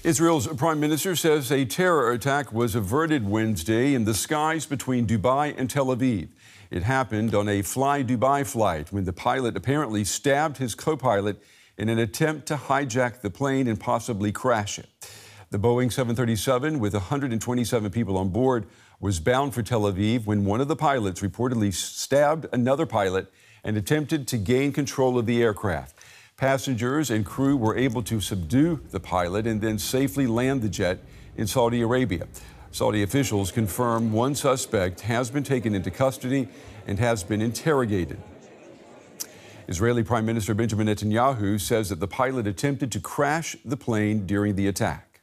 Israel's prime minister says a terror attack was averted Wednesday in the skies between Dubai and Tel Aviv. It happened on a Fly Dubai flight when the pilot apparently stabbed his co-pilot in an attempt to hijack the plane and possibly crash it. The Boeing 737, with 127 people on board, was bound for Tel Aviv when one of the pilots reportedly stabbed another pilot and attempted to gain control of the aircraft. Passengers and crew were able to subdue the pilot and then safely land the jet in Saudi Arabia. Saudi officials confirm one suspect has been taken into custody and has been interrogated. Israeli Prime Minister Benjamin Netanyahu says that the pilot attempted to crash the plane during the attack.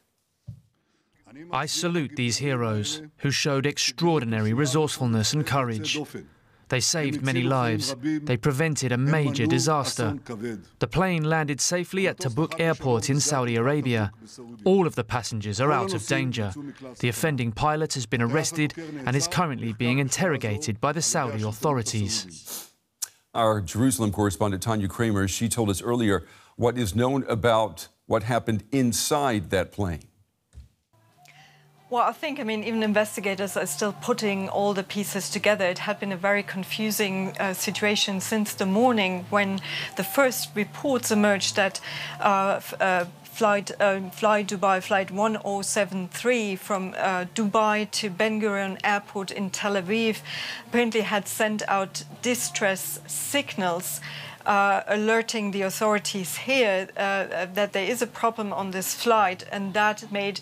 I salute these heroes who showed extraordinary resourcefulness and courage. They saved many lives. They prevented a major disaster. The plane landed safely at Tabuk Airport in Saudi Arabia. All of the passengers are out of danger. The offending pilot has been arrested and is currently being interrogated by the Saudi authorities. Our Jerusalem correspondent Tanya Kramer, she told us earlier what is known about what happened inside that plane. Well, I think, even investigators are still putting all the pieces together. It had been a very confusing situation since the morning when the first reports emerged that Fly Dubai Flight 1073 from Dubai to Ben Gurion Airport in Tel Aviv apparently had sent out distress signals alerting the authorities here that there is a problem on this flight, and that made,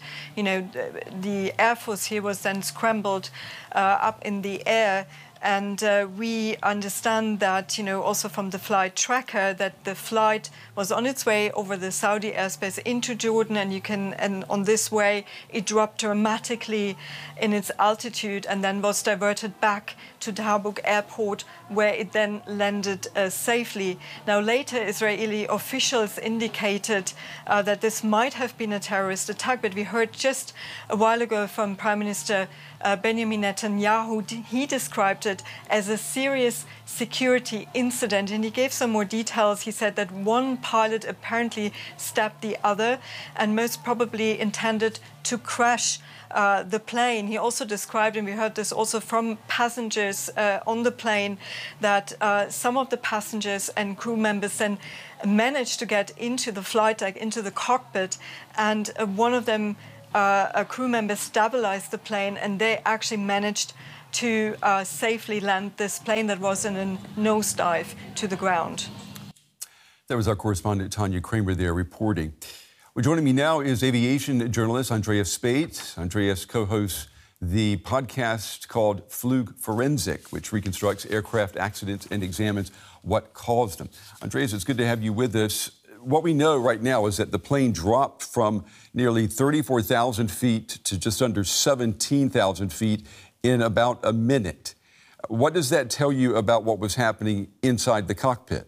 the Air Force here was then scrambled up in the air. And we understand that, also from the flight tracker, that the flight was on its way over the Saudi airspace into Jordan, and on this way it dropped dramatically in its altitude and then was diverted back to Tabuk Airport, where it then landed safely. Now, later, Israeli officials indicated that this might have been a terrorist attack, but we heard just a while ago from Prime Minister Benjamin Netanyahu. He described it as a serious security incident, and he gave some more details. He said that one pilot apparently stabbed the other and most probably intended to crash the plane. He also described, and we heard this also from passengers on the plane, that some of the passengers and crew members then managed to get into the flight deck, into the cockpit, and one of them, a crew member, stabilized the plane, and they actually managed to safely land this plane that was in a nosedive to the ground. That was our correspondent Tanya Kramer there reporting. Well, joining me now is aviation journalist Andreas Spate. Andreas co-hosts the podcast called Flug Forensic, which reconstructs aircraft accidents and examines what caused them. Andreas, it's good to have you with us. What we know right now is that the plane dropped from nearly 34,000 feet to just under 17,000 feet in about a minute. What does that tell you about what was happening inside the cockpit?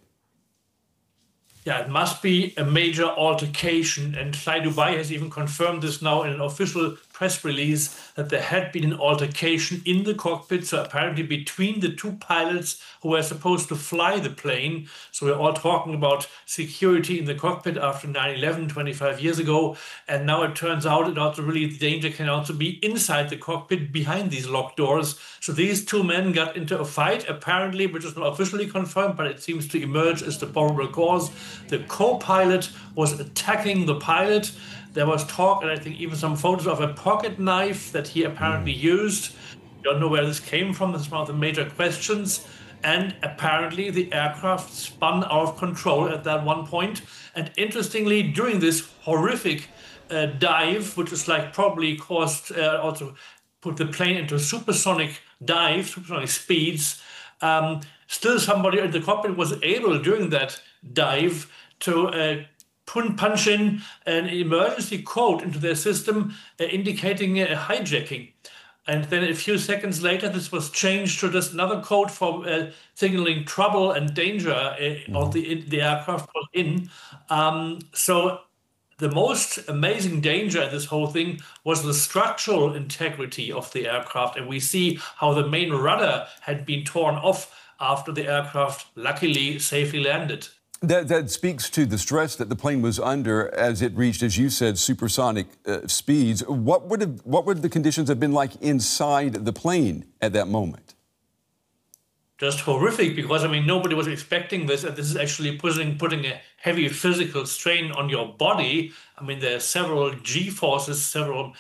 Yeah, it must be a major altercation, and Fly Dubai has even confirmed this now in an official press release that there had been an altercation in the cockpit, so apparently between the two pilots who were supposed to fly the plane. So we're all talking about security in the cockpit after 9/11, 25 years ago, and now it turns out that also really the danger can also be inside the cockpit behind these locked doors. So these two men got into a fight, apparently, which is not officially confirmed, but it seems to emerge as the probable cause. The co-pilot was attacking the pilot. There was talk, and I think even some photos of a pocket knife that he apparently used. Don't know where this came from. That's one of the major questions. And apparently the aircraft spun out of control at that one point. And interestingly, during this horrific dive, which is probably caused also put the plane into supersonic dive, supersonic speeds, still somebody in the cockpit was able during that dive to punch in an emergency code into their system indicating a hijacking. And then a few seconds later, this was changed to just another code for signaling trouble and danger of the aircraft was in. So the most amazing danger in this whole thing was the structural integrity of the aircraft. And we see how the main rudder had been torn off after the aircraft luckily safely landed. That speaks to the stress that the plane was under as it reached, as you said, supersonic speeds. What would the conditions have been like inside the plane at that moment? Just horrific, because I mean nobody was expecting this, and this is actually putting a heavy physical strain on your body. I mean, there are several G-forces,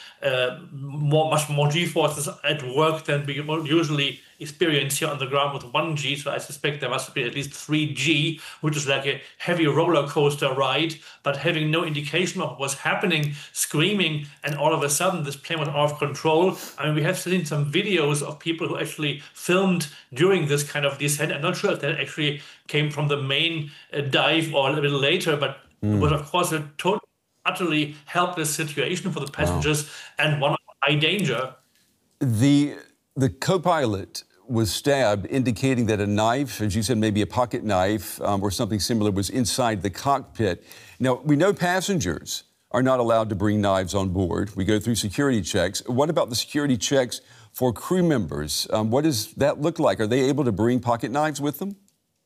much more G-forces at work than we usually experience here on the ground with 1G. So I suspect there must be at least 3G, which is like a heavy roller coaster ride, but having no indication of what was happening, screaming, and all of a sudden this plane was out of control. I mean, we have seen some videos of people who actually filmed during this kind of descent. I'm not sure if that actually came from the main dive or a little later, but it was, of course, a utterly helpless situation for the passengers and one of high danger. The co-pilot was stabbed, indicating that a knife, as you said, maybe a pocket knife or something similar, was inside the cockpit. Now, we know passengers are not allowed to bring knives on board. We go through security checks. What about the security checks for crew members? What does that look like? Are they able to bring pocket knives with them?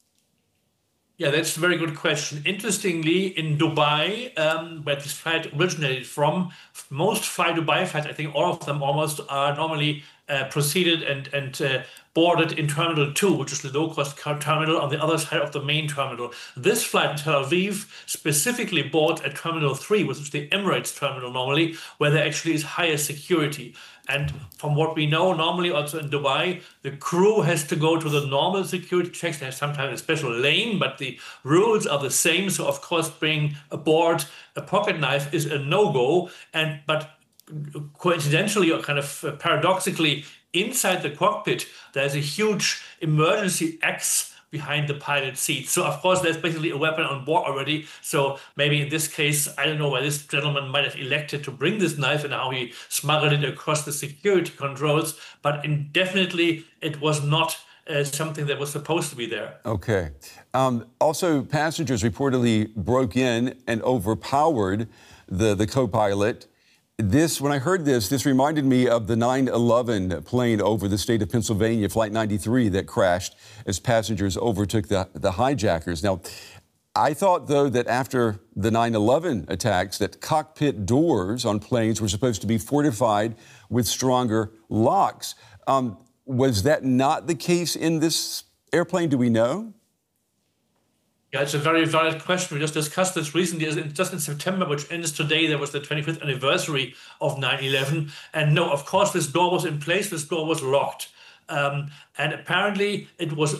Yeah, that's a very good question. Interestingly, in Dubai, where this flight originated from, most Fly-Dubai flights, I think all of them almost, are normally proceeded and boarded in Terminal 2, which is the low-cost terminal on the other side of the main terminal. This flight in Tel Aviv specifically boarded at Terminal 3, which is the Emirates terminal normally, where there actually is higher security. And from what we know, normally also in Dubai, the crew has to go to the normal security checks. They have sometimes a special lane, but the rules are the same. So, of course, bringing aboard a pocket knife is a no-go. But coincidentally, or kind of paradoxically, inside the cockpit, there's a huge emergency axe behind the pilot's seat. So, of course, there's basically a weapon on board already. So maybe in this case, I don't know why this gentleman might have elected to bring this knife and how he smuggled it across the security controls. But definitely, it was not something that was supposed to be there. Okay. Also, passengers reportedly broke in and overpowered the co-pilot. When I heard this reminded me of the 9/11 plane over the state of Pennsylvania, Flight 93, that crashed as passengers overtook the hijackers. Now, I thought, though, that after the 9/11 attacks, that cockpit doors on planes were supposed to be fortified with stronger locks. Was that not the case in this airplane? Do we know? Yeah, it's a very valid question. We just discussed this recently. Just in September, which ends today, there was the 25th anniversary of 9/11. And no, of course, this door was in place. This door was locked. And apparently it was